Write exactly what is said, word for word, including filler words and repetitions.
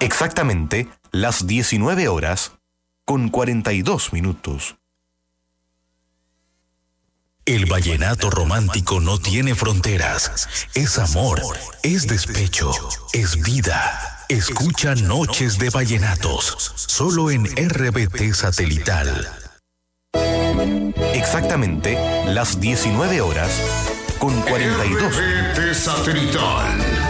Exactamente las diecinueve horas con cuarenta y dos minutos. El vallenato romántico no tiene fronteras. Es amor, es despecho, es vida. Escucha Noches de Vallenatos, solo en R B T Satelital. Exactamente las diecinueve horas con cuarenta y dos. R B T Satelital.